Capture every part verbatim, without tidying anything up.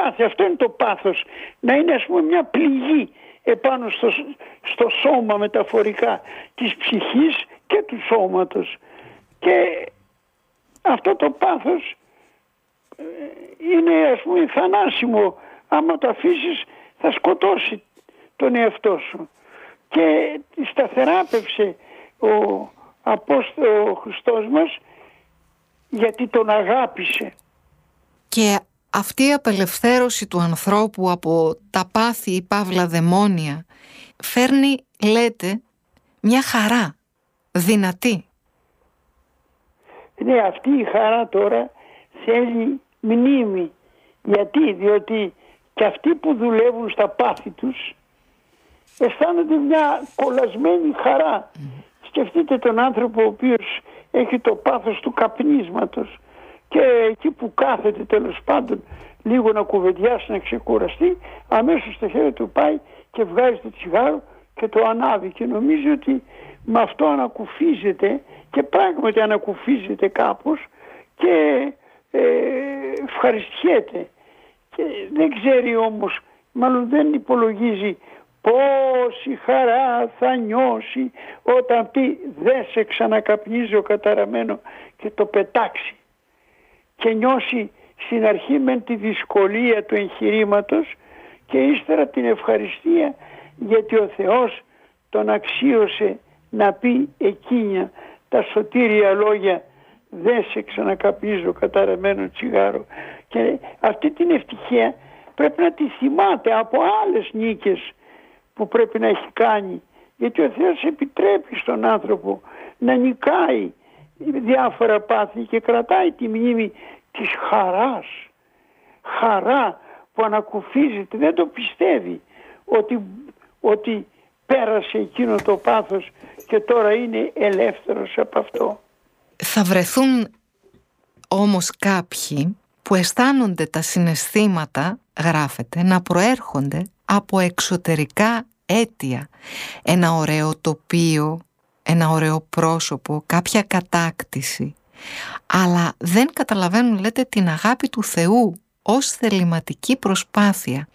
προσπάθει, αυτό είναι το πάθος, να είναι ας πούμε μια πληγή επάνω στο, στο σώμα μεταφορικά της ψυχής και του σώματος. Και αυτό το πάθος είναι ας πούμε θανάσιμο. Άμα το αφήσεις θα σκοτώσει τον εαυτό σου. Και σταθεράπευσε ο Απόστολος ο Χριστός μας, γιατί τον αγάπησε. Και αυτή η απελευθέρωση του ανθρώπου από τα πάθη ή παύλα δαιμόνια φέρνει, λέτε, μια χαρά δυνατή. Ναι, αυτή η χαρά τώρα θέλει μνήμη. Γιατί, διότι και αυτοί που δουλεύουν στα πάθη τους αισθάνονται μια κολλασμένη χαρά. Mm. Σκεφτείτε τον άνθρωπο ο οποίος έχει το πάθος του καπνίσματος και εκεί που κάθεται τέλος πάντων λίγο να κουβεντιάσει, να ξεκουραστεί, αμέσως στο χέρι του πάει και βγάζει το τσιγάρο και το ανάβει και νομίζει ότι με αυτό ανακουφίζεται, και πράγματι ανακουφίζεται κάπως και ε, ευχαριστιέται. Και δεν ξέρει όμως, μάλλον δεν υπολογίζει πόση χαρά θα νιώσει όταν πει δεν σε ξανακαπνίζει ο καταραμένο και το πετάξει, και νιώσει στην αρχή με τη δυσκολία του εγχειρήματος και ύστερα την ευχαριστία, γιατί ο Θεός τον αξίωσε να πει εκείνα τα σωτήρια λόγια, δεν σε ξανακαπνίζω καταραμένο τσιγάρο. Και αυτή την ευτυχία πρέπει να τη θυμάται από άλλες νίκες που πρέπει να έχει κάνει, γιατί ο Θεός επιτρέπει στον άνθρωπο να νικάει διάφορα πάθη και κρατάει τη μνήμη της χαράς. Χαρά που ανακουφίζεται, δεν το πιστεύει ότι, ότι πέρασε εκείνο το πάθος και τώρα είναι ελεύθερος από αυτό. Θα βρεθούν όμως κάποιοι που αισθάνονται τα συναισθήματα, γράφεται, να προέρχονται από εξωτερικά αίτια. Ένα ωραίο τοπίο, ένα ωραίο πρόσωπο, κάποια κατάκτηση. Αλλά δεν καταλαβαίνουν, λέτε, την αγάπη του Θεού ως θεληματική προσπάθεια.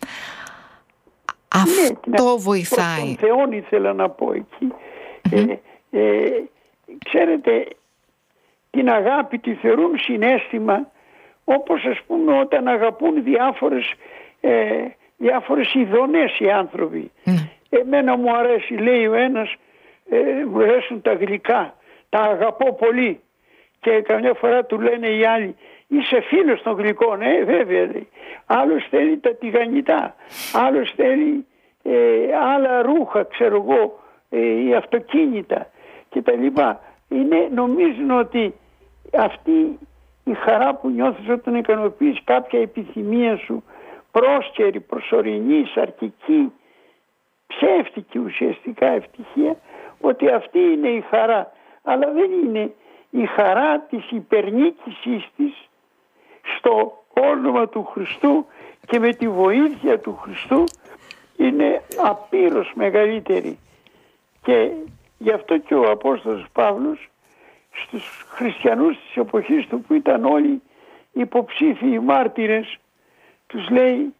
Αυτό ναι, βοηθάει. Προς τον Θεόν ήθελα να πω εκεί. Mm-hmm. Ε, ε, ξέρετε, την αγάπη τη θεωρούν συναίσθημα, όπως ας πούμε όταν αγαπούν διάφορες, ε, διάφορες ειδονές οι άνθρωποι. Mm. Εμένα μου αρέσει, λέει ο ένας, ε, μου αρέσουν τα γλυκά, τα αγαπώ πολύ. Και καμιά φορά του λένε οι άλλοι, είσαι φίλος των γλυκών, ε, βέβαια λέει. Άλλος θέλει τα τηγανιτά, άλλος θέλει ε, άλλα ρούχα, ξέρω εγώ, ε, ή αυτοκίνητα και τα λοιπά. Είναι, νομίζουν ότι αυτή η χαρά που νιώθεις όταν ικανοποιείς κάποια επιθυμία σου, πρόσκαιρη, προσωρινή, σαρκική, ψεύτικη ουσιαστικά ευτυχία, ότι αυτή είναι η χαρά. Αλλά δεν είναι. Η χαρά της υπερνίκησής της στο όνομα του Χριστού και με τη βοήθεια του Χριστού είναι απείρως μεγαλύτερη. Και γι' αυτό και ο Απόστολος Παύλος στους χριστιανούς της εποχής του, που ήταν όλοι υποψήφιοι μάρτυρες, τους λέει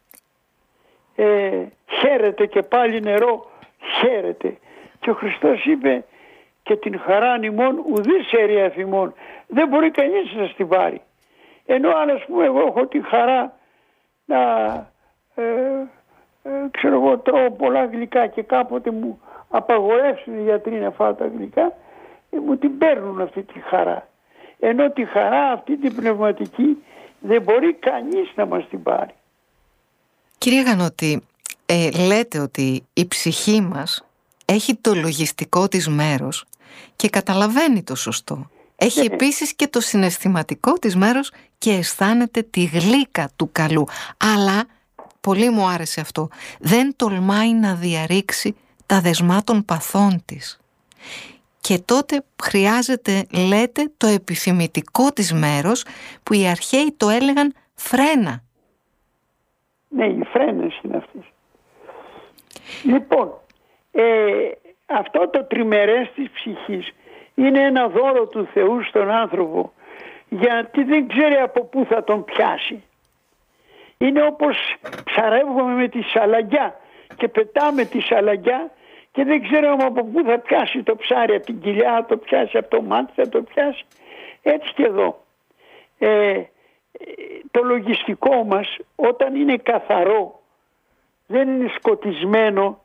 ε, χαίρετε, και πάλι νερό χαίρετε. Και ο Χριστός είπε, και την χαρά ημών ουδής αίρια εφημών. Δεν μπορεί κανείς να την πάρει. Ενώ αν ας πούμε εγώ έχω τη χαρά να ε, ε, ξέρω εγώ τρώω πολλά γλυκά και κάποτε μου απαγορεύσουν οι γιατροί να φάω τα γλυκά, ε, μου την παίρνουν αυτή τη χαρά. Ενώ τη χαρά αυτή την πνευματική δεν μπορεί κανείς να μας την πάρει. Κύριε Γανώτη, ε, λέτε ότι η ψυχή μας έχει το λογιστικό της μέρος και καταλαβαίνει το σωστό. Έχει ναι. επίσης και το συναισθηματικό της μέρος και αισθάνεται τη γλύκα του καλού. Αλλά, πολύ μου άρεσε αυτό, δεν τολμάει να διαρρήξει τα δεσμά των παθών της. Και τότε χρειάζεται, λέτε, το επιθυμητικό της μέρος, που οι αρχαίοι το έλεγαν φρένα. Ναι, οι φρένες είναι αυτές. Λοιπόν, ε, αυτό το τριμερές της ψυχής είναι ένα δώρο του Θεού στον άνθρωπο, γιατί δεν ξέρει από πού θα τον πιάσει. Είναι όπως ψαρεύουμε με τη σαλαγιά και πετάμε τη σαλαγιά και δεν ξέρουμε από πού θα πιάσει το ψάρι, από την κοιλιά θα το πιάσει, από το μάτι θα το πιάσει. Έτσι και εδώ. Ε, το λογιστικό μας όταν είναι καθαρό, δεν είναι σκοτισμένο,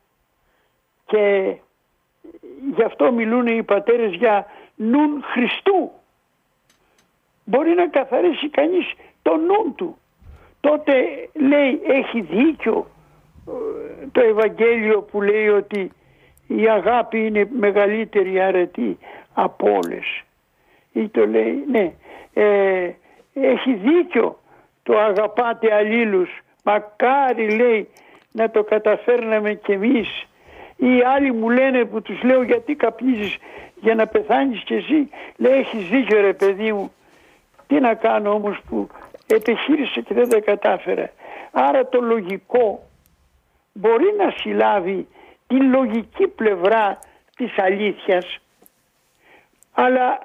και γι' αυτό μιλούν οι πατέρες για νουν Χριστού. Μπορεί να καθαρίσει κανείς το νου του. Τότε λέει έχει δίκιο το Ευαγγέλιο που λέει ότι η αγάπη είναι μεγαλύτερη αρετή από όλες. Ή το λέει, ναι, ε, έχει δίκιο το αγαπάτε αλλήλους. Μακάρι λέει να το καταφέρναμε κι εμείς. Οι άλλοι μου λένε, που τους λέω γιατί καπνίζεις για να πεθάνεις κι εσύ, λέει έχεις δίκιο ρε παιδί μου. Τι να κάνω όμως που επιχείρησα και δεν τα κατάφερα. Άρα το λογικό μπορεί να συλλάβει την λογική πλευρά της αλήθειας, αλλά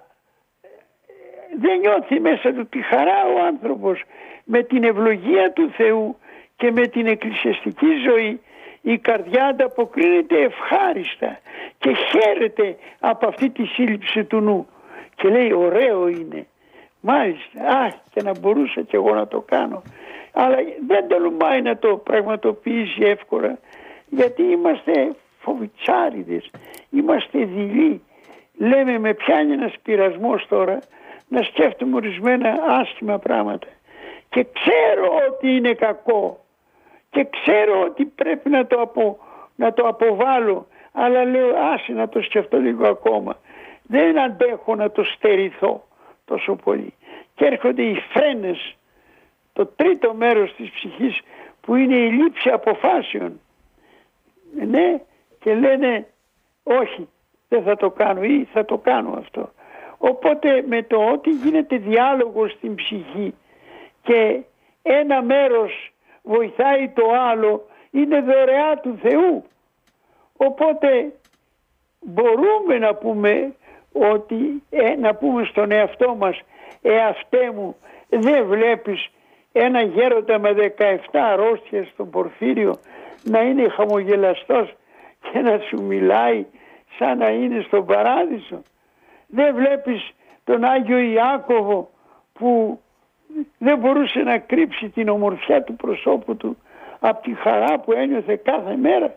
δεν νιώθει μέσα του τη χαρά ο άνθρωπος με την ευλογία του Θεού και με την εκκλησιαστική ζωή. Η καρδιά ανταποκρίνεται ευχάριστα και χαίρεται από αυτή τη σύλληψη του νου και λέει ωραίο είναι, μάλιστα, αχ και να μπορούσα κι εγώ να το κάνω, αλλά δεν τολμάει να το πραγματοποιήσει εύκολα γιατί είμαστε φοβιτσάριδες, είμαστε δειλοί. Λέμε με πιάνει ένας πειρασμός τώρα να σκέφτομαι ορισμένα άσχημα πράγματα και ξέρω ότι είναι κακό και ξέρω ότι πρέπει να το, απο, να το αποβάλω, αλλά λέω άσε να το σκεφτώ λίγο ακόμα, δεν αντέχω να το στερηθώ τόσο πολύ. Και έρχονται οι φρένες, το τρίτο μέρος της ψυχής που είναι η λήψη αποφάσεων, ναι, και λένε όχι δεν θα το κάνω ή θα το κάνω αυτό. Οπότε με το ότι γίνεται διάλογος στην ψυχή και ένα μέρος βοηθάει το άλλο, είναι δωρεά του Θεού. Οπότε μπορούμε να πούμε ότι ε, να πούμε στον εαυτό μας, εαυτέ μου δεν βλέπεις ένα γέροντα με δεκαεπτά αρρώστιες στον Πορφύριο να είναι χαμογελαστός και να σου μιλάει σαν να είναι στον παράδεισο? Δεν βλέπεις τον Άγιο Ιάκωβο που δεν μπορούσε να κρύψει την ομορφιά του προσώπου του από τη χαρά που ένιωθε κάθε μέρα?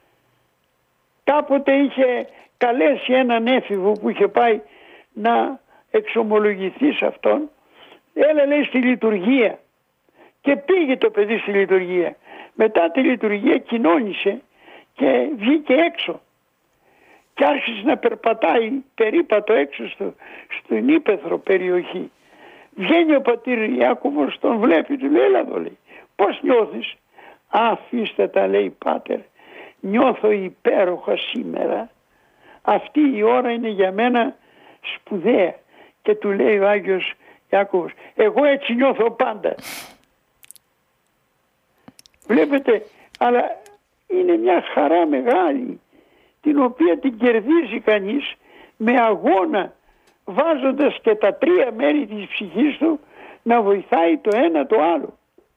Κάποτε είχε καλέσει έναν έφηβο που είχε πάει να εξομολογηθεί σε αυτόν. Έλα λέει στη λειτουργία, και πήγε το παιδί στη λειτουργία. Μετά τη λειτουργία κοινώνησε και βγήκε έξω και άρχισε να περπατάει περίπατο έξω στο, στην ύπαιθρο περιοχή. Βγαίνει ο πατήρ Ιάκωβος, τον βλέπει, του λέει έλα εδώ, λέει, πώς νιώθεις? Αφήστε τα, λέει, πάτερ, νιώθω υπέροχα σήμερα, αυτή η ώρα είναι για μένα σπουδαία. Και του λέει ο Άγιος Ιάκωβος, εγώ έτσι νιώθω πάντα. Βλέπετε, αλλά είναι μια χαρά μεγάλη την οποία την κερδίζει κανείς με αγώνα, βάζοντας και τα τρία μέρη της ψυχής του να βοηθάει το ένα το άλλο.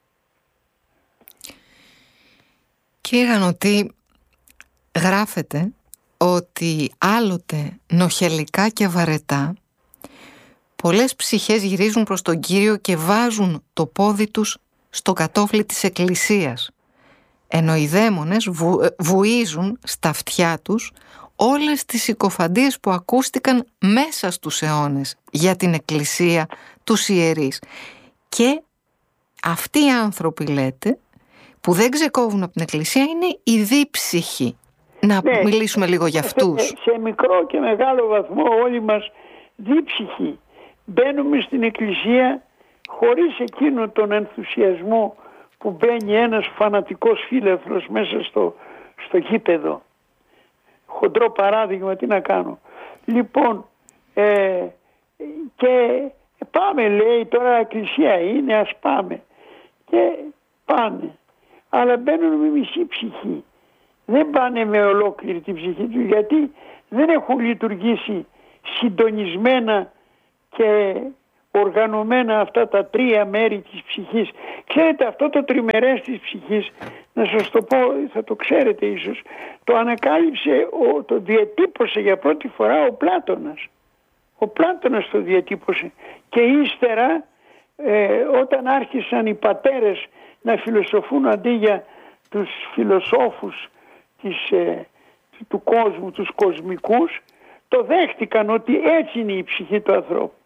Κύριε Γανωτή, γράφετε ότι άλλοτε νοχελικά και βαρετά πολλές ψυχές γυρίζουν προς τον Κύριο και βάζουν το πόδι τους στο κατόφλι της εκκλησίας, ενώ οι δαίμονες βου, βουίζουν στα αυτιά τους όλες τις συκοφαντίες που ακούστηκαν μέσα στους αιώνες για την εκκλησία, τους ιερείς. Και αυτοί οι άνθρωποι, λέτε, που δεν ξεκόβουν από την εκκλησία είναι οι δίψυχοι. Να ναι, μιλήσουμε λίγο για αυτούς. Σε, σε μικρό και μεγάλο βαθμό όλοι μας δίψυχοι μπαίνουμε στην εκκλησία χωρίς εκείνο τον ενθουσιασμό που μπαίνει ένας φανατικός φίλαθλος μέσα στο, στο γήπεδο. Χοντρό παράδειγμα, τι να κάνω. Λοιπόν, ε, και πάμε, λέει, τώρα εκκλησία είναι, ας πάμε. Και πάνε. Αλλά μπαίνουν με μισή ψυχή. Δεν πάνε με ολόκληρη την ψυχή του, γιατί δεν έχουν λειτουργήσει συντονισμένα και οργανωμένα αυτά τα τρία μέρη της ψυχής. Ξέρετε, αυτό το τριμερές της ψυχής, να σας το πω, θα το ξέρετε ίσως, το ανακάλυψε, το διατύπωσε για πρώτη φορά ο Πλάτωνας. Ο Πλάτωνας το διατύπωσε και ύστερα ε, όταν άρχισαν οι πατέρες να φιλοσοφούν αντί για τους φιλοσόφους της, ε, του κόσμου, τους κοσμικούς, το δέχτηκαν ότι έτσι είναι η ψυχή του ανθρώπου.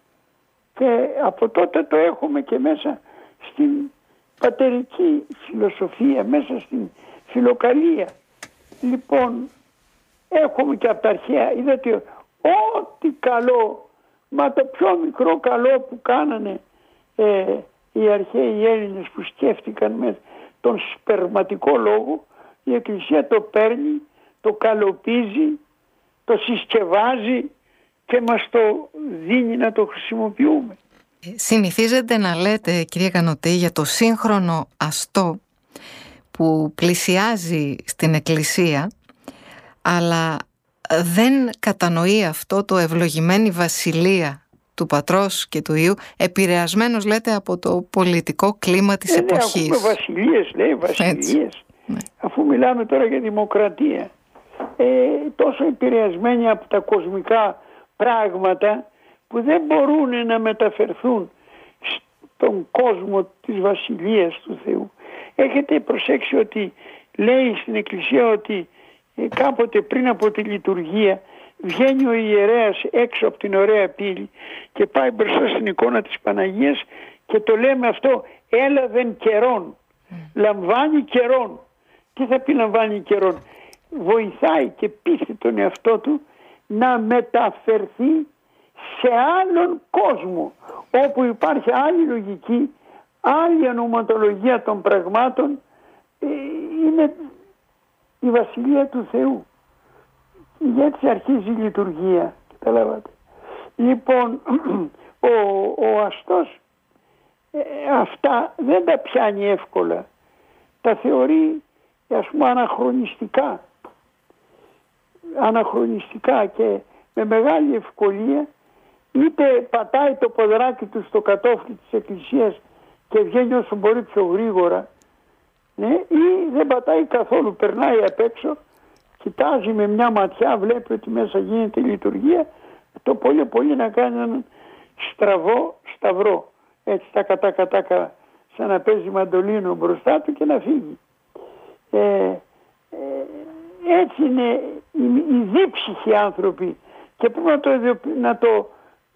Και από τότε το έχουμε και μέσα στην πατερική φιλοσοφία, μέσα στην φιλοκαλία. Λοιπόν, έχουμε και από τα αρχαία, είδατε, ό,τι καλό, μα το πιο μικρό καλό που κάνανε ε, οι αρχαίοι Έλληνες που σκέφτηκαν με τον σπερματικό λόγο, η Εκκλησία το παίρνει, το καλοπίζει, το συσκευάζει και μας το δίνει να το χρησιμοποιούμε. Συνηθίζετε να λέτε, κυρία Κανωτή, για το σύγχρονο αστό που πλησιάζει στην Εκκλησία, αλλά δεν κατανοεί αυτό το ευλογημένη βασιλεία του Πατρός και του Υιού, επηρεασμένος, λέτε, από το πολιτικό κλίμα της ε, εποχής. Ναι, βασιλείες, λέει, βασιλείες. Ναι. Αφού μιλάμε τώρα για δημοκρατία. Ε, τόσο επηρεασμένοι από τα κοσμικά πράγματα που δεν μπορούν να μεταφερθούν στον κόσμο της βασιλείας του Θεού. Έχετε προσέξει ότι λέει στην Εκκλησία ότι ε, κάποτε πριν από τη λειτουργία βγαίνει ο ιερέας έξω από την ωραία πύλη και πάει μπροστά στην εικόνα της Παναγίας και το λέμε αυτό έλαβεν καιρόν, mm. λαμβάνει καιρόν. Τι θα πει λαμβάνει καιρόν? Βοηθάει και πείθει τον εαυτό του να μεταφερθεί σε άλλον κόσμο όπου υπάρχει άλλη λογική, άλλη ονοματολογία των πραγμάτων. Είναι η Βασιλεία του Θεού. Γιατί αρχίζει η λειτουργία, καταλάβατε. Λοιπόν, ο, ο αστός ε, αυτά δεν τα πιάνει εύκολα. Τα θεωρεί, ας πούμε, αναχρονιστικά. Αναχρονιστικά και με μεγάλη ευκολία είτε πατάει το ποδράκι του στο κατόφλι της Εκκλησίας και βγαίνει όσο μπορεί πιο γρήγορα, ναι, ή δεν πατάει καθόλου, περνάει απ' έξω, κοιτάζει με μια ματιά, βλέπει ότι μέσα γίνεται η λειτουργία, το πολύ πολύ να κάνει έναν στραβό σταυρό, έτσι τα κατά κατά σαν να παίζει μαντολίνο μπροστά του και να φύγει. Ε, ε, έτσι είναι οι, οι δίψυχοι άνθρωποι και πρέπει να το, να το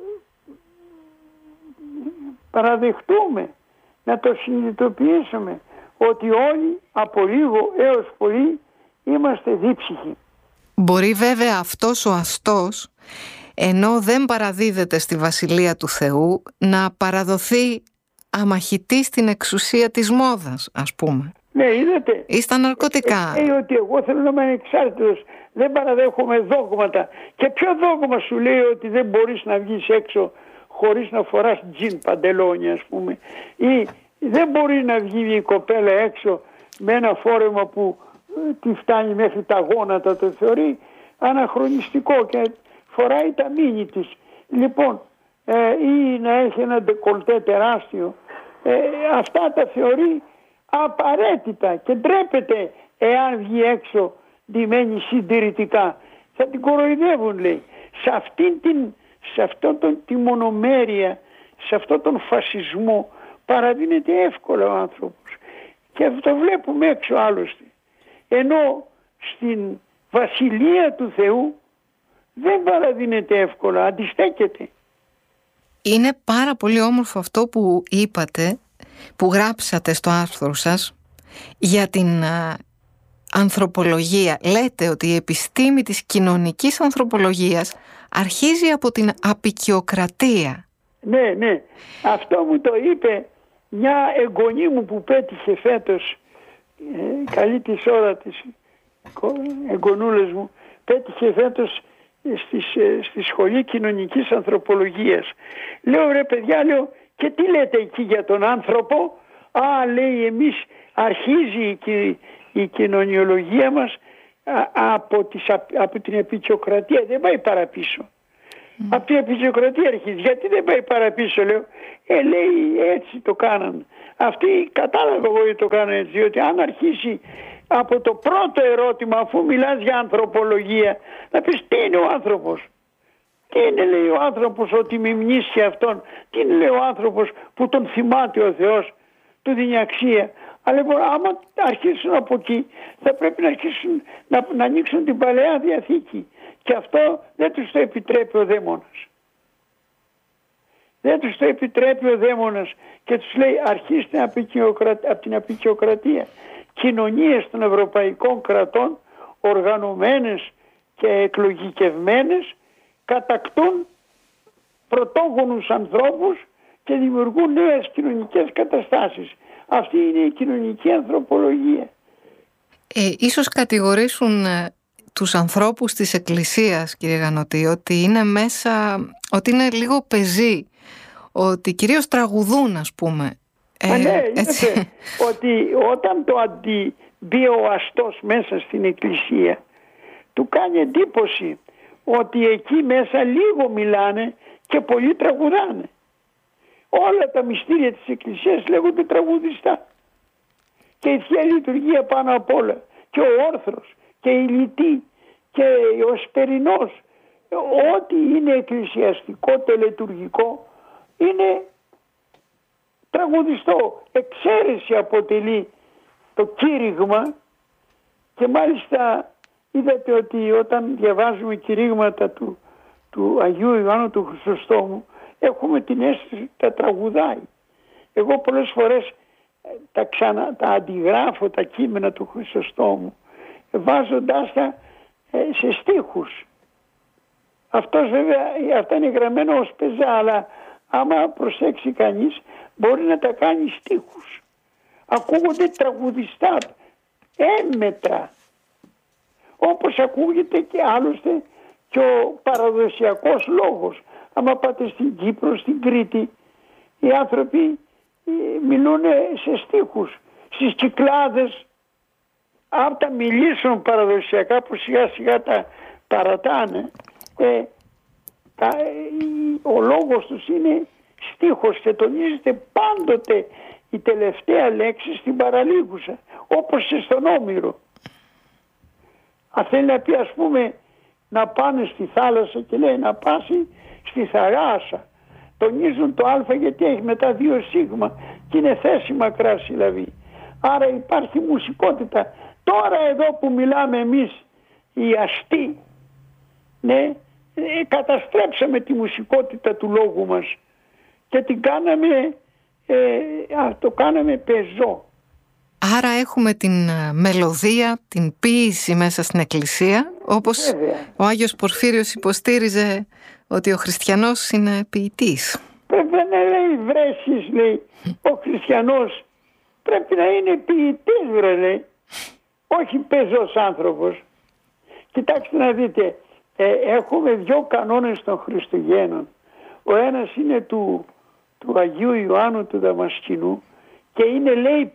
παραδεχτούμε, να το συνειδητοποιήσουμε ότι όλοι από λίγο έως πολύ είμαστε δίψυχοι. Μπορεί βέβαια αυτός ο αστός, ενώ δεν παραδίδεται στη Βασιλεία του Θεού, να παραδοθεί αμαχητή στην εξουσία της μόδας, ας πούμε. Ναι, είδατε. Ή στα ναρκωτικά. Λέει ότι εγώ θέλω να είμαι ανεξάρτητος, δεν παραδέχομαι δόγματα. Και ποιο δόγμα σου λέει ότι δεν μπορείς να βγεις έξω χωρίς να φοράς τζιν παντελόνια, ας πούμε, ή δεν μπορεί να βγει η κοπέλα έξω με ένα φόρεμα που τη φτάνει μέχρι τα γόνατα, το θεωρεί αναχρονιστικό και φοράει τα μίνι της. Λοιπόν, ε, ή να έχει ένα ντεκολτέ τεράστιο, ε, αυτά τα θεωρεί απαραίτητα και ντρέπεται εάν βγει έξω ντυμένη συντηρητικά. Θα την κοροϊδεύουν, λέει. Σε αυτήν την, σε αυτόν τον, τη μονομέρεια, σε αυτόν τον φασισμό παραδίνεται εύκολα ο άνθρωπος. Και αυτό το βλέπουμε έξω άλλωστε. Ενώ στην Βασιλεία του Θεού δεν παραδίνεται εύκολα, αντιστέκεται. Είναι πάρα πολύ όμορφο αυτό που είπατε, που γράψατε στο άρθρο σας για την α, ανθρωπολογία. Λέτε ότι η επιστήμη της κοινωνικής ανθρωπολογίας αρχίζει από την αποικιοκρατία. Ναι, ναι. Αυτό μου το είπε μια εγγονή μου που πέτυχε φέτος, ε, καλή της ώρα της εγγονούλας μου, πέτυχε φέτος στις, ε, στη σχολή κοινωνικής ανθρωπολογίας. Λέω, ρε παιδιά, λέω, και τι λέτε εκεί για τον άνθρωπο? Α, λέει, εμείς αρχίζει η, η κοινωνιολογία μας α, από, τις, από την επικιοκρατία, δεν πάει παραπίσω. Mm. Από την απεικιοκρατία αρχίζει. Γιατί δεν πάει παραπίσω, λέω. Ε, λέει, έτσι το κάνανε. Αυτοί κατάλαβα εγώ γιατί το κάνανε έτσι. Διότι αν αρχίσει από το πρώτο ερώτημα, αφού μιλάς για ανθρωπολογία, να πεις τι είναι ο άνθρωπος. Τι είναι, λέει, ο άνθρωπος ότι μιμνήσει αυτόν. Τι είναι, λέει, ο άνθρωπος που τον θυμάται ο Θεός, του δίνει αξία. Αλλά λοιπόν, άμα αρχίσουν από εκεί, θα πρέπει να αρχίσουν να, να ανοίξουν την Παλαιά Διαθήκη. Και αυτό δεν τους το επιτρέπει ο δαίμονας. Δεν τους το επιτρέπει ο δαίμονας και τους λέει αρχίστε από την απεικιοκρατία. Κοινωνίες των ευρωπαϊκών κρατών, οργανωμένες και εκλογικευμένες, κατακτούν πρωτόγονους ανθρώπους και δημιουργούν νέες κοινωνικές καταστάσεις. Αυτή είναι η κοινωνική ανθρωπολογία. Ε, ίσως κατηγορήσουν ε, τους ανθρώπους της Εκκλησίας, κύριε Γανωτή, ότι είναι μέσα, ότι είναι λίγο πεζοί, ότι κυρίως τραγουδούν, ας πούμε. Ε, Α, ναι, είδατε, ότι όταν το αντιμπεί ο αστός μέσα στην Εκκλησία, του κάνει εντύπωση ότι εκεί μέσα λίγο μιλάνε και πολλοί τραγουδάνε. Όλα τα μυστήρια της Εκκλησίας λέγονται τραγουδιστά. Και η Θεία Λειτουργία πάνω απ' όλα. Και ο όρθρος και η λυτή και ο σπερινός. Ό,τι είναι εκκλησιαστικό, τελετουργικό είναι τραγουδιστό. Εξαίρεση αποτελεί το κήρυγμα και μάλιστα είδατε ότι όταν διαβάζουμε κηρύγματα του, του Αγίου Ιωάννου του Χρυσοστόμου έχουμε την αίσθηση τα τραγουδάει. Εγώ πολλές φορές τα, ξανα, τα αντιγράφω τα κείμενα του Χρυσοστόμου βάζοντάς τα ε, σε στίχους. Αυτός βέβαια, αυτά είναι γραμμένο ως πεζά, αλλά άμα προσέξει κανείς μπορεί να τα κάνει στίχους. Ακούγονται τραγουδιστά έμετρα, όπως ακούγεται και άλλωστε και ο παραδοσιακός λόγος. Άμα πάτε στην Κύπρο, στην Κρήτη, οι άνθρωποι μιλούν σε στίχους, στις Κυκλάδες. Αν τα μιλήσουν παραδοσιακά που σιγά σιγά τα παρατάνε, ε, τα, ε, ο λόγος τους είναι στίχος και τονίζεται πάντοτε η τελευταία λέξη στην παραλίγουσα, όπως και στον Όμηρο. Αν θέλει να πει, ας πούμε, να πάνε στη θάλασσα και λέει να πάσει στη θαλάσσα, τονίζουν το α γιατί έχει μετά δύο σίγμα και είναι θέση μακρά συλλαβή. Άρα υπάρχει μουσικότητα. Τώρα εδώ που μιλάμε εμείς οι αστεί, ναι, ε, καταστρέψαμε τη μουσικότητα του λόγου μας και την κάναμε, ε, α, το κάναμε πεζό. Άρα έχουμε την μελωδία, την ποίηση μέσα στην Εκκλησία, όπως βέβαια ο Άγιος Πορφύριος υποστήριζε ότι ο χριστιανός είναι ποιητής. Πρέπει να λέει βρέσεις, λέει, ο χριστιανός πρέπει να είναι ποιητής, βρε, λέει, όχι πεζός άνθρωπος. Κοιτάξτε να δείτε, ε, έχουμε δυο κανόνες των Χριστουγέννων. Ο ένας είναι του, του Αγίου Ιωάννου του Δαμασκηνού και είναι, λέει,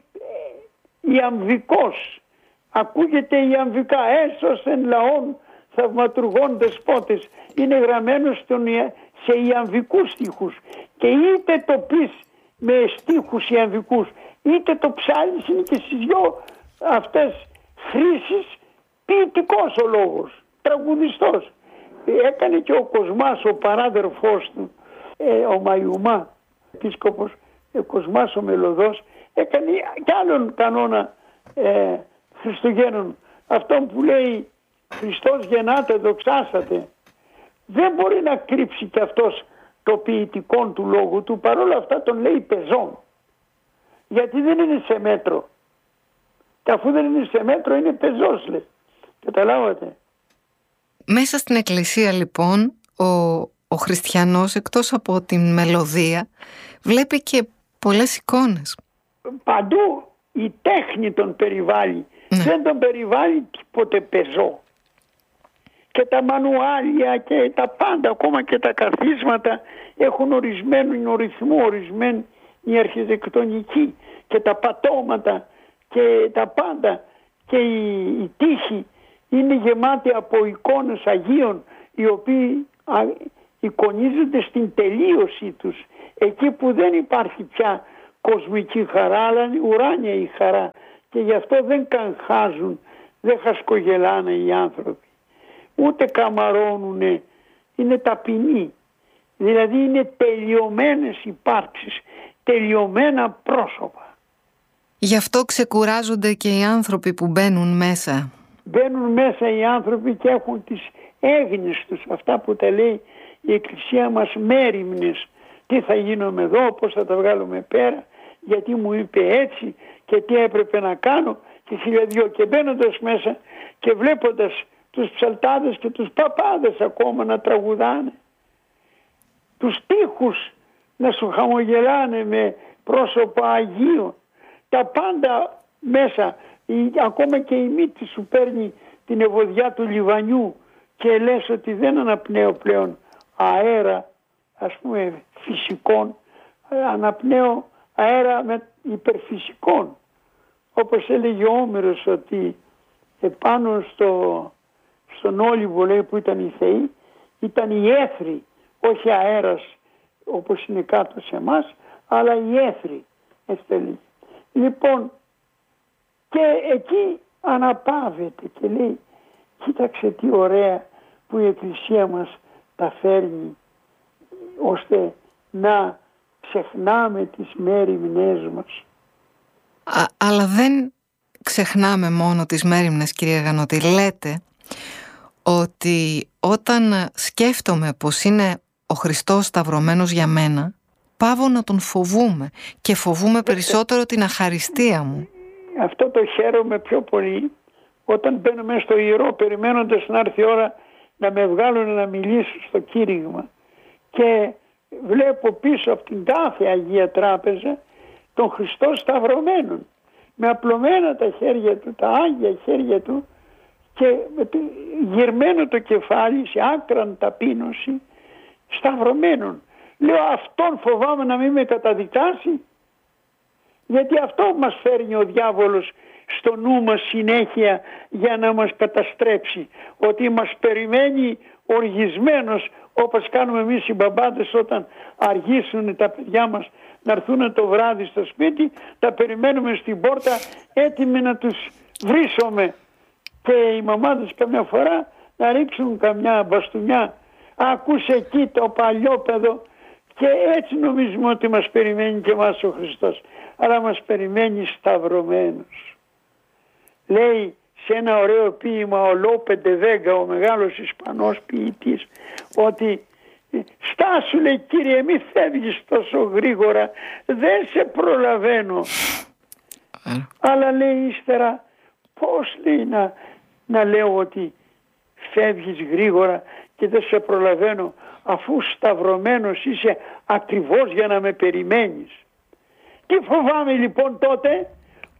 ιαμβικός. Ακούγεται ιαμβικά, έσωσεν λαών θαυματουργών δεσπότες. Είναι γραμμένο στον, σε ιαμβικούς στίχους και είτε το πεις με στίχους ιαμβικούς είτε το ψάλεις, είναι και στις δυο αυτές χρήσεις ποιητικός ο λόγος, τραγουδιστός. Έκανε και ο Κοσμάς, ο παράδερφός του, ε, ο Μαϊουμά, επίσκοπος, ο Κοσμάς ο Μελωδός, έκανε κι άλλον κανόνα ε, Χριστουγέννων, αυτόν που λέει Χριστός γεννάτε, δοξάσατε. Δεν μπορεί να κρύψει κι αυτός το ποιητικό του λόγου του, παρόλα αυτά τον λέει πεζόν, γιατί δεν είναι σε μέτρο, και αφού δεν είναι σε μέτρο είναι πεζός, λέει. Καταλάβατε? Μέσα στην Εκκλησία λοιπόν ο, ο χριστιανός, εκτός από την μελωδία, βλέπει και πολλές εικόνες. Παντού η τέχνη τον περιβάλλει, ναι. Δεν τον περιβάλλει τίποτε πεζό. Και τα μανουάλια και τα πάντα, ακόμα και τα καθίσματα έχουν ορισμένο ρυθμό, ορισμένη η αρχιτεκτονική και τα πατώματα και τα πάντα και η, η τύχη είναι γεμάτη από εικόνες Αγίων οι οποίοι α, εικονίζονται στην τελείωσή τους, εκεί που δεν υπάρχει πια κοσμική χαρά, αλλά είναι ουράνια η χαρά, και γι' αυτό δεν καγχάζουν, δεν χασκογελάνε οι άνθρωποι, ούτε καμαρώνουνε, είναι ταπεινοί, δηλαδή είναι τελειωμένες υπάρξεις, τελειωμένα πρόσωπα. Γι' αυτό ξεκουράζονται και οι άνθρωποι που μπαίνουν μέσα. Μπαίνουν μέσα οι άνθρωποι και έχουν τις έγνοιες τους, αυτά που τα λέει η Εκκλησία μας, μέριμνες. Τι θα γίνομαι εδώ, πώς θα τα βγάλουμε πέρα, γιατί μου είπε έτσι και τι έπρεπε να κάνω και χιλιαδιό. Και μπαίνοντας μέσα και βλέποντας τους ψαλτάδες και τους παπάδες ακόμα να τραγουδάνε, τους στίχους να σου χαμογελάνε με πρόσωπα Αγίων, τα πάντα μέσα, η, ακόμα και η μύτη σου παίρνει την ευωδιά του λιβανιού και λες ότι δεν αναπνέω πλέον αέρα, ας πούμε φυσικών, αναπνέω αέρα με υπερφυσικών, όπως έλεγε ο Όμηρος ότι επάνω στο, στον Όλυβο, λέει, που ήταν οι θεοί, ήταν η έθρη, όχι αέρας όπως είναι κάτω σε εμάς, αλλά η έθρη, έτσι έλεγε. Λοιπόν, και εκεί αναπαύεται και λέει, κοίταξε τι ωραία που η Εκκλησία μας τα φέρνει, ώστε να ξεχνάμε τις μέριμνές μας. Α, αλλά δεν ξεχνάμε μόνο τις μέριμνες, κυρία Γανώτη. Λέτε ότι όταν σκέφτομαι πως είναι ο Χριστός σταυρωμένος για μένα, πάβω να τον φοβούμε και φοβούμε περισσότερο την αχαριστία μου. Αυτό το χαίρομαι πιο πολύ όταν μπαίνω μέσα στο ιερό, περιμένοντας να έρθει η ώρα να με βγάλουν να μιλήσω στο κήρυγμα, και βλέπω πίσω από την κάθε Αγία Τράπεζα τον Χριστό σταυρωμένον, με απλωμένα τα χέρια του, τα άγια χέρια του, και γυρμένο το κεφάλι σε άκραν ταπείνωση, σταυρωμένον. Λέω, αυτόν φοβάμαι να μην με καταδικάσει, γιατί αυτό μας φέρνει ο διάβολος στο νου μας συνέχεια για να μας καταστρέψει, ότι μας περιμένει οργισμένος, όπως κάνουμε εμείς οι μπαμπάδες όταν αργήσουν τα παιδιά μας να έρθουν το βράδυ στο σπίτι, τα περιμένουμε στην πόρτα έτοιμοι να τους βρίσουμε, και οι μαμάδες καμιά φορά να ρίξουν καμιά μπαστούνια, ακούσε εκεί το παλιόπαιδο, και έτσι νομίζουμε ότι μας περιμένει και εμάς ο Χριστός, αλλά μας περιμένει σταυρωμένος. Λέει σε ένα ωραίο ποίημα ο Λόπε ντε Βέγκα, ο μεγάλος Ισπανός ποιητής, ότι στάσου, λέει, Κύριε, μη φεύγεις τόσο γρήγορα, δεν σε προλαβαίνω. Ε. Αλλά λέει ύστερα, πώς, λέει, να, να λέω ότι φεύγεις γρήγορα και δεν σε προλαβαίνω, αφού σταυρωμένος είσαι ακριβώς για να με περιμένεις. Τι φοβάμαι λοιπόν τότε,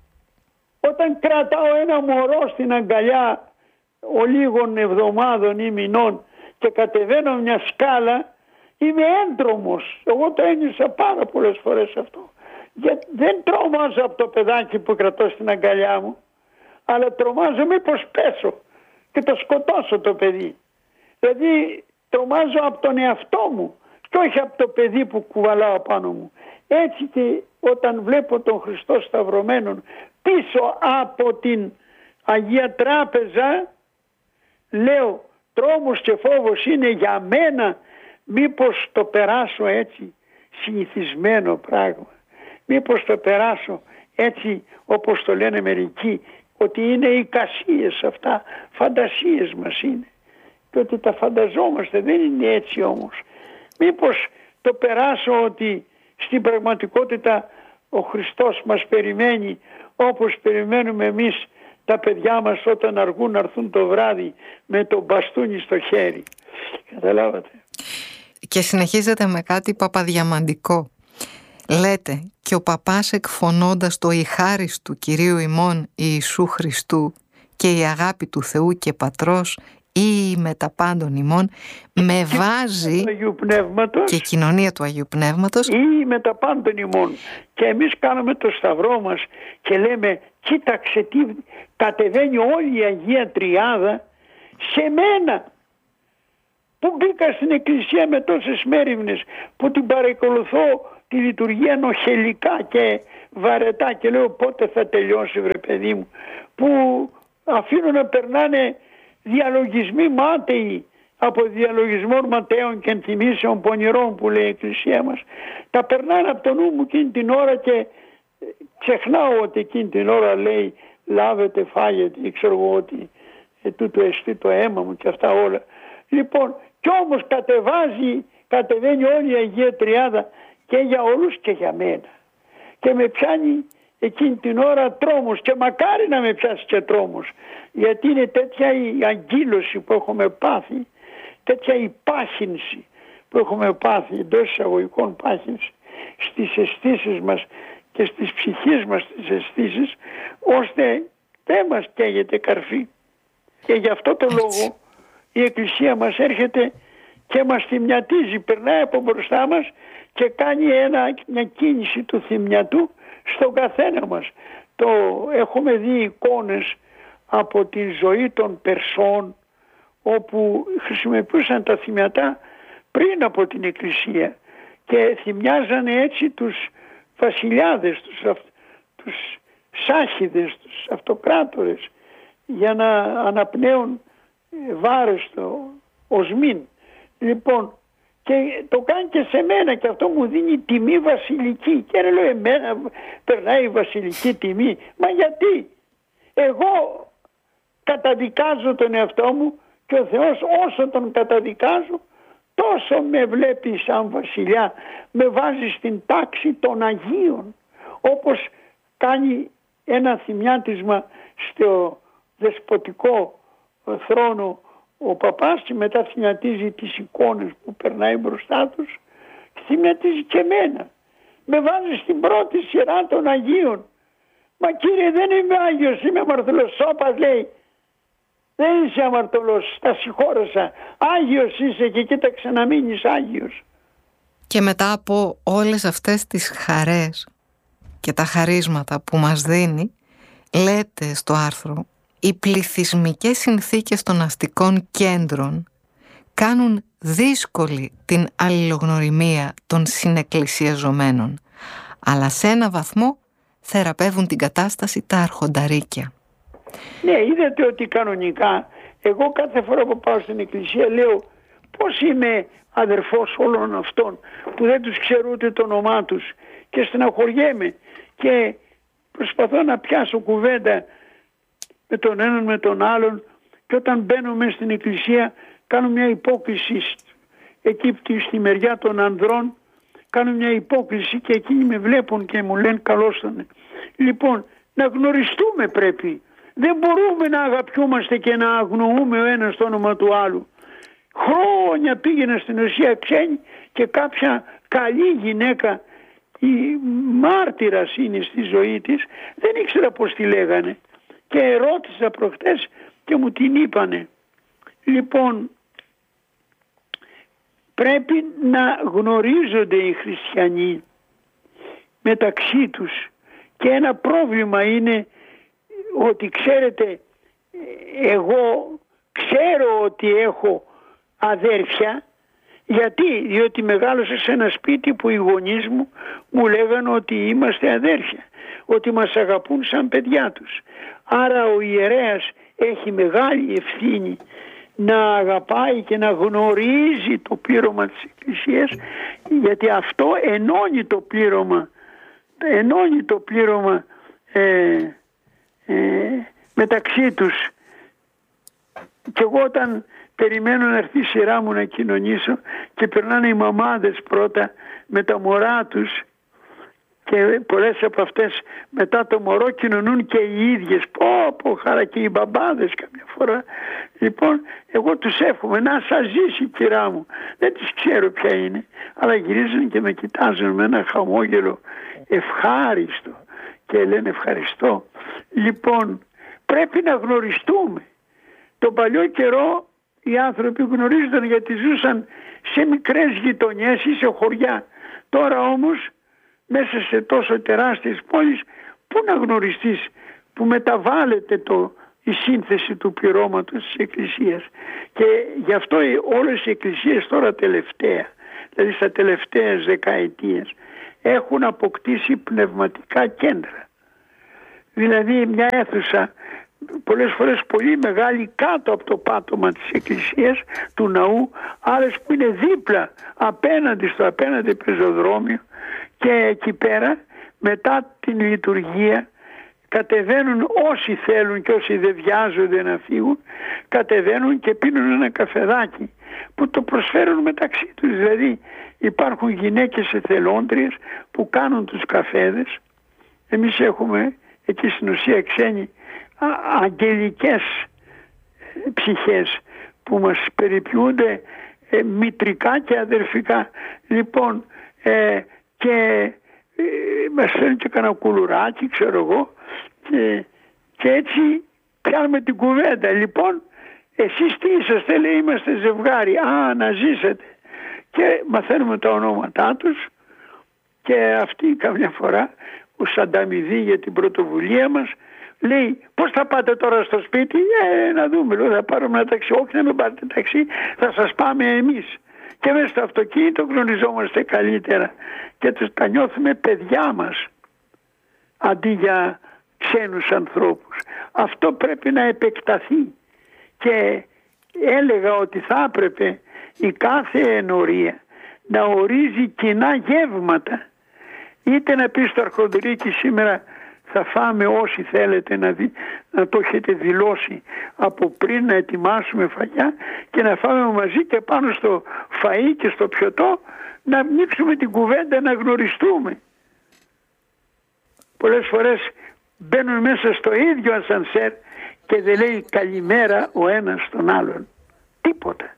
όταν κρατάω ένα μωρό στην αγκαλιά ολίγων εβδομάδων ή μηνών και κατεβαίνω μια σκάλα, είμαι έντρομος. Εγώ το ένιωσα πάρα πολλές φορές αυτό. Γιατί δεν τρομάζω από το παιδάκι που κρατώ στην αγκαλιά μου, αλλά τρομάζω μήπως πέσω και το σκοτώσω το παιδί. Δηλαδή τρομάζω από τον εαυτό μου και όχι από το παιδί που κουβαλάω πάνω μου. Έτσι και όταν βλέπω τον Χριστό σταυρωμένον πίσω από την Αγία Τράπεζα, λέω, τρόμος και φόβος είναι για μένα, μήπως το περάσω έτσι συνηθισμένο πράγμα, μήπως το περάσω έτσι όπως το λένε μερικοί, ότι είναι εικασίες αυτά, φαντασίες μας είναι, και ότι τα φανταζόμαστε, δεν είναι έτσι όμως. Μήπως το περάσω ότι στην πραγματικότητα ο Χριστός μας περιμένει όπως περιμένουμε εμείς τα παιδιά μας όταν αργούν να έρθουν το βράδυ με το μπαστούνι στο χέρι. Καταλάβατε. Και συνεχίζετε με κάτι παπαδιαμαντικό. Λέτε, και ο παπάς εκφωνώντας το «Η χάρις του Κυρίου ημών Ιησού Χριστού και η αγάπη του Θεού και Πατρός ή με τα πάντων ημών» με βάζει και η κοινωνία του Αγίου Πνεύματος ή με τα πάντων ημών, και εμείς κάνουμε το σταυρό μας και λέμε, κοίταξε τι κατεβαίνει όλη η Αγία Τριάδα σε μένα. που μπήκα στην εκκλησία με τόσες μέριμνες, που την παρακολουθώ τη λειτουργία νοχελικά και βαρετά και λέω πότε θα τελειώσει βρε παιδί μου, που αφήνω να περνάνε διαλογισμοί μάταιοι από διαλογισμών ματαίων και ενθυμίσεων πονηρών που λέει η εκκλησία μας, τα περνάνε από το νου μου εκείνη την ώρα και ξεχνάω ότι εκείνη την ώρα λέει λάβετε, φάγετε ή ξέρω εγώ ότι ε, τούτο εστί το αίμα μου και αυτά όλα. Λοιπόν, κι όμως κατεβάζει, κατεβαίνει όλη η Αγία Τριάδα και για όλους και για μένα. Και με πιάνει εκείνη την ώρα τρόμος και μακάρι να με πιάσει και τρόμος, γιατί είναι τέτοια η αγκύλωση που έχουμε πάθει, τέτοια η πάχυνση που έχουμε πάθει, εντός εισαγωγικών πάχυνση, στις αισθήσεις μας και στις ψυχές μας τις αισθήσεις, ώστε δεν μας καίγεται καρφί. Και γι' αυτό το λόγο η Εκκλησία μας έρχεται και μας θυμιατίζει, περνάει από μπροστά μας και κάνει ένα, μια κίνηση του θυμιατού στον καθένα μας. Το έχουμε δει εικόνες από τη ζωή των Περσών, όπου χρησιμοποιούσαν τα θυμιατά πριν από την Εκκλησία και θυμιάζανε έτσι τους βασιλιάδες, τους, αυ, τους σάχηδες, τους αυτοκράτορες, για να αναπνέουν βάρος το οσμήν. Λοιπόν, και το κάνει και σε μένα και αυτό μου δίνει τιμή βασιλική. Και λέω εμένα περνάει η βασιλική τιμή. Μα γιατί? Εγώ καταδικάζω τον εαυτό μου και ο Θεός όσο τον καταδικάζω τόσο με βλέπει σαν βασιλιά, με βάζει στην τάξη των Αγίων, όπως κάνει ένα θυμιάτισμα στο δεσποτικό θρόνο ο παπάς και μετά θυμιατίζει τις εικόνες που περνάει μπροστά τους, θυμιατίζει και εμένα, με βάζει στην πρώτη σειρά των Αγίων. Μα κύριε, δεν είμαι Άγιος, είμαι αμαρτωλός. Λέει, δεν είσαι αμαρτωλός, τα συγχώρεσα, Άγιος είσαι και κοίταξε να μείνεις Άγιος. Και μετά από όλες αυτές τις χαρές και τα χαρίσματα που μας δίνει, λέτε στο άρθρο, οι πληθυσμικές συνθήκες των αστικών κέντρων κάνουν δύσκολη την αλληλογνωριμία των συνεκκλησιαζομένων, αλλά σε ένα βαθμό θεραπεύουν την κατάσταση τα αρχονταρίκια. Ναι, είδατε ότι κανονικά εγώ κάθε φορά που πάω στην εκκλησία λέω πώς είμαι αδερφός όλων αυτών που δεν τους ξέρω ούτε το όνομά τους και στεναχωριέμαι και προσπαθώ να πιάσω κουβέντα με τον έναν με τον άλλον και όταν μπαίνω μέσα στην εκκλησία κάνω μια υπόκληση εκεί στη μεριά των ανδρών, κάνω μια υπόκληση και εκείνοι με βλέπουν και μου λένε καλώς τον. Λοιπόν, να γνωριστούμε πρέπει. Δεν μπορούμε να αγαπιούμαστε και να αγνοούμε ο ένας το όνομα του άλλου. Χρόνια πήγαινα στην ουσία ξένη και κάποια καλή γυναίκα, η μάρτυρας είναι στη ζωή της, δεν ήξερα πώς τη λέγανε και ρώτησα προχτές και μου την είπανε. Λοιπόν, πρέπει να γνωρίζονται οι χριστιανοί μεταξύ τους και ένα πρόβλημα είναι ότι ξέρετε, εγώ ξέρω ότι έχω αδέρφια. Γιατί? Διότι μεγάλωσα σε ένα σπίτι που οι γονείς μου μου λέγανε ότι είμαστε αδέρφια, ότι μας αγαπούν σαν παιδιά τους. Άρα ο ιερέας έχει μεγάλη ευθύνη να αγαπάει και να γνωρίζει το πλήρωμα της Εκκλησίας, γιατί αυτό ενώνει το πλήρωμα, ενώνει το πλήρωμα ε, ε, μεταξύ τους. Και εγώ όταν περιμένω να έρθει η σειρά μου να κοινωνήσω και περνάνε οι μαμάδες πρώτα με τα μωρά τους και πολλές από αυτές μετά το μωρό κοινωνούν και οι ίδιες, πω πω χαρά, και οι μπαμπάδες καμιά φορά. Λοιπόν, εγώ τους εύχομαι να σας ζήσει, κυρά μου, δεν τις ξέρω ποια είναι, αλλά γυρίζουν και με κοιτάζουν με ένα χαμόγελο ευχάριστο και λένε ευχαριστώ. Λοιπόν, πρέπει να γνωριστούμε. Τον παλιό καιρό οι άνθρωποι γνωρίζονταν γιατί ζούσαν σε μικρές γειτονιές ή σε χωριά. Τώρα όμως μέσα σε τόσο τεράστιες πόλεις πού να γνωριστείς, που μεταβάλλεται το, η σύνθεση του πυρώματος της Εκκλησίας. Και γι' αυτό όλες οι εκκλησίες τώρα τελευταία, δηλαδή στα τελευταίες δεκαετίες, έχουν αποκτήσει πνευματικά κέντρα. Δηλαδή μια αίθουσα πολλές φορές πολύ μεγάλη κάτω από το πάτωμα της εκκλησίας, του ναού, άλλες που είναι δίπλα απέναντι στο απέναντι πεζοδρόμιο, και εκεί πέρα μετά την λειτουργία κατεβαίνουν όσοι θέλουν και όσοι δεν βιάζονται να φύγουν, κατεβαίνουν και πίνουν ένα καφεδάκι που το προσφέρουν μεταξύ τους. Δηλαδή υπάρχουν γυναίκες εθελόντριες που κάνουν τους καφέδες. Εμείς έχουμε εκεί στην ουσία ξένοι α, αγγελικές ψυχές που μας περιποιούνται ε, μητρικά και αδερφικά. Λοιπόν, ε, και ε, μας φέρνουν και κανένα κουλουράκι, ξέρω εγώ, και, και έτσι πιάνουμε την κουβέντα. Λοιπόν, εσείς τι είσαστε? Λέει, είμαστε ζευγάρι. Α, να ζήσετε. Και μαθαίνουμε τα ονόματά τους, και αυτή καμιά φορά ως ανταμοιβή για την πρωτοβουλία μας λέει, πώς θα πάτε τώρα στο σπίτι? Ε, να δούμε, λέω, θα πάρουμε ένα ταξί. Όχι, να μην πάρετε ταξί, θα σας πάμε εμείς. Και μέσα στο αυτοκίνητο γνωριζόμαστε καλύτερα και τους τα νιώθουμε παιδιά μας αντί για ξένους ανθρώπους. Αυτό πρέπει να επεκταθεί, και έλεγα ότι θα έπρεπε η κάθε ενορία να ορίζει κοινά γεύματα. Είτε να πει στο αρχοντρίκι, σήμερα θα φάμε όσοι θέλετε, να, δι, να το έχετε δηλώσει από πριν, να ετοιμάσουμε φαγιά και να φάμε μαζί, και πάνω στο φαΐ και στο πιωτό να ανοίξουμε την κουβέντα, να γνωριστούμε. Πολλές φορές μπαίνουν μέσα στο ίδιο ασανσέρ και δεν λέει καλημέρα ο ένας στον άλλον. Τίποτα.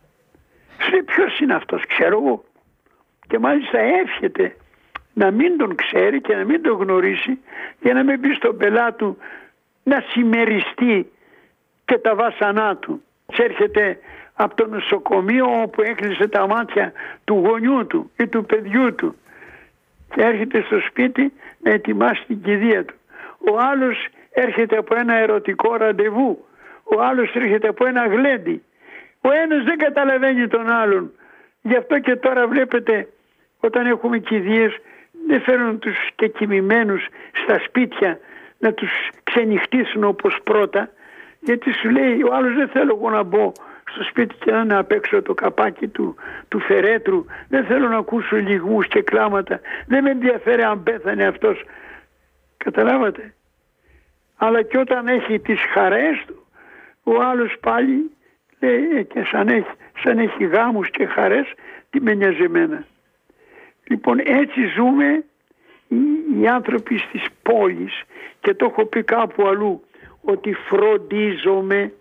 Σε ποιος είναι αυτός? Ξέρω εγώ. Και μάλιστα εύχεται να μην τον ξέρει και να μην τον γνωρίσει, για να μην πει στον πελά του να συμμεριστεί και τα βάσανά του. Έρχεται από το νοσοκομείο όπου έκλεισε τα μάτια του γονιού του ή του παιδιού του και έρχεται στο σπίτι να ετοιμάσει την κηδεία του. Ο άλλος έρχεται από ένα ερωτικό ραντεβού. Ο άλλος έρχεται από ένα γλέντι. Ο ένας δεν καταλαβαίνει τον άλλον. Γι' αυτό και τώρα βλέπετε, όταν έχουμε κηδείες, δεν φέρνουν τους και κοιμημένους στα σπίτια να τους ξενυχτήσουν όπως πρώτα, γιατί σου λέει ο άλλος, δεν θέλω εγώ να μπω στο σπίτι και να είναι απ' έξω το καπάκι του, του φερέτρου, δεν θέλω να ακούσω λυγμούς και κλάματα, δεν με ενδιαφέρει αν πέθανε αυτός. Καταλάβατε? Αλλά και όταν έχει τις χαρές του, ο άλλος πάλι λέει, και σαν έχει, σαν έχει γάμους και χαρές, τι με νοιάζει εμένα. Λοιπόν, έτσι ζούμε οι, οι άνθρωποι στις πόλεις, και το έχω πει κάπου αλλού, ότι φροντίζομαι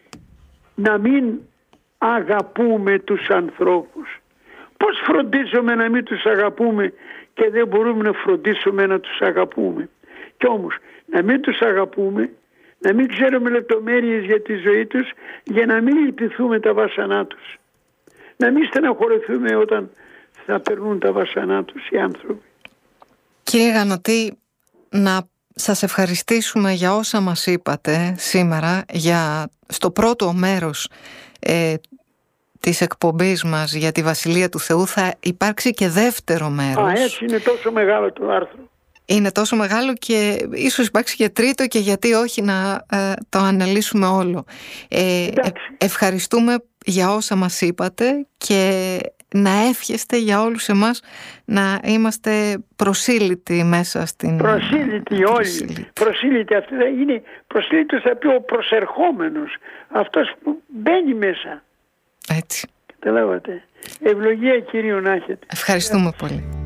να μην αγαπούμε τους ανθρώπους. Πώς φροντίζομαι να μην τους αγαπούμε και δεν μπορούμε να φροντίσουμε να τους αγαπούμε? Κι όμως να μην τους αγαπούμε, να μην ξέρουμε λεπτομέρειες για τη ζωή τους, για να μην λυπηθούμε τα βάσανά τους. Να μην στεναχωρεθούμε όταν θα περνούν τα βάσανά τους οι άνθρωποι. Κύριε Γανωτή, να σας ευχαριστήσουμε για όσα μας είπατε σήμερα, για στο πρώτο μέρος ε, της εκπομπής μας για τη Βασιλεία του Θεού. Θα υπάρξει και δεύτερο μέρος. Α, έτσι είναι τόσο μεγάλο το άρθρο. Είναι τόσο μεγάλο και ίσως υπάρξει και τρίτο, και γιατί όχι να ε, το αναλύσουμε όλο. Ε, ε, ευχαριστούμε για όσα μας είπατε, και να εύχεστε για όλους εμάς να είμαστε προσήλυτοι μέσα στην... Προσήλυτοι όλοι. Προσήλυτοι. Προσήλυτοι. Αυτό είναι προσήλυτος, θα πει ο προσερχόμενος. Αυτός που μπαίνει μέσα. Έτσι. Καταλάβατε. Ευλογία Κυρίου να έχετε. Ευχαριστούμε πολύ.